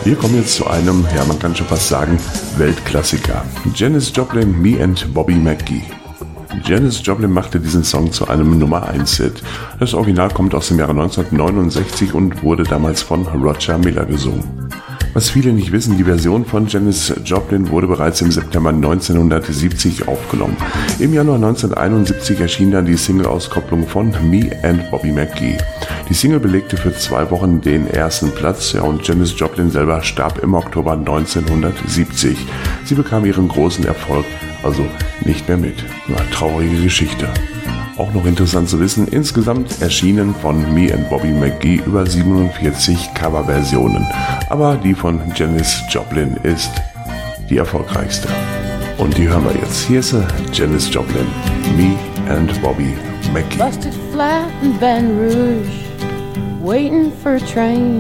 Wir kommen jetzt zu einem, ja man kann schon fast sagen, Weltklassiker. Janis Joplin, Me and Bobby McGee. Janis Joplin machte diesen Song zu einem Nummer-1-Hit. Das Original kommt aus dem Jahre 1969 und wurde damals von Roger Miller gesungen. Was viele nicht wissen, die Version von Janis Joplin wurde bereits im September 1970 aufgenommen. Im Januar 1971 erschien dann die Single-Auskopplung von Me and Bobby McGee. Die Single belegte für 2 Wochen den ersten Platz, und Janis Joplin selber starb im Oktober 1970. Sie bekam ihren großen Erfolg also nicht mehr mit. Eine traurige Geschichte. Auch noch interessant zu wissen, insgesamt erschienen von Me and Bobby McGee über 47 Coverversionen. Aber die von Janis Joplin ist die erfolgreichste. Und die hören wir jetzt. Hier ist Janis Joplin, Me and Bobby McGee. Busted flat in Baton Rouge, waiting for a train.